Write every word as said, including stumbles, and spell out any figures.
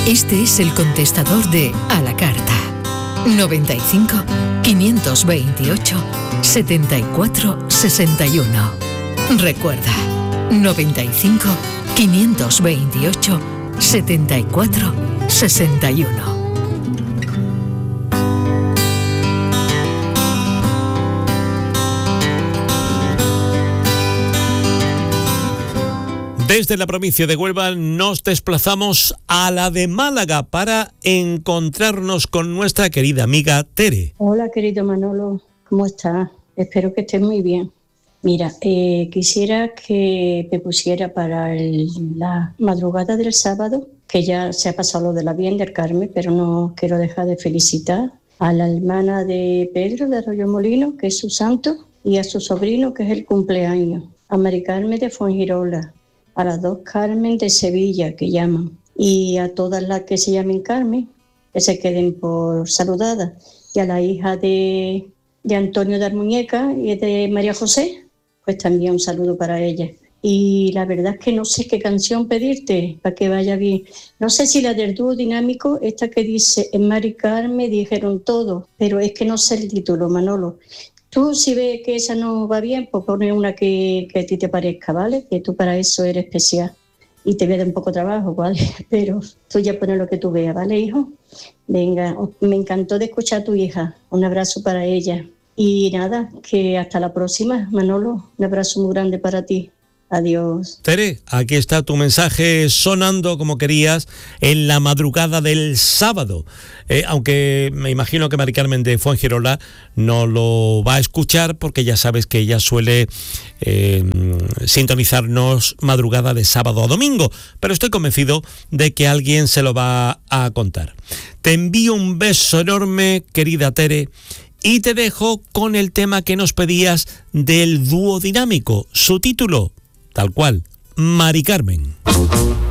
Este es el contestador de A la Carta. noventa y cinco, quinientos veintiocho, setenta y cuatro sesenta y uno. Recuerda, noventa y cinco, quinientos veintiocho, setenta y cuatro sesenta y uno. Desde la provincia de Huelva nos desplazamos a la de Málaga para encontrarnos con nuestra querida amiga Tere. Hola, querido Manolo, ¿cómo estás? Espero que estés muy bien. Mira, eh, quisiera que me pusiera para el, la madrugada del sábado, que ya se ha pasado lo de la Virgen del Carmen, pero no quiero dejar de felicitar a la hermana de Pedro de Arroyo Molino, que es su santo, y a su sobrino, que es el cumpleaños, a Mari Carmen de Fuengirola, a las dos Carmen de Sevilla, que llaman, y a todas las que se llamen Carmen, que se queden por saludadas, y a la hija de, de Antonio de Armuñeca y de María José, pues también un saludo para ella. Y la verdad es que no sé qué canción pedirte para que vaya bien. No sé si la del dúo dinámico, esta que dice, en Mari Carmen dijeron todo, pero es que no sé el título, Manolo. Tú, si ves que esa no va bien, pues pone una que, que a ti te parezca, ¿vale? Que tú para eso eres especial. Y te voy a dar un poco de trabajo, ¿vale? Pero tú ya pones lo que tú veas, ¿vale, hijo? Venga, me encantó de escuchar a tu hija. Un abrazo para ella. Y nada, que hasta la próxima, Manolo. Un abrazo muy grande para ti. Adiós. Tere, aquí está tu mensaje sonando como querías en la madrugada del sábado. Eh, aunque me imagino que Mari Carmen de Fuengirola no lo va a escuchar porque ya sabes que ella suele eh, sintonizarnos madrugada de sábado a domingo. Pero estoy convencido de que alguien se lo va a contar. Te envío un beso enorme, querida Tere. Y te dejo con el tema que nos pedías del dúo dinámico. Su título, tal cual, Mari Carmen.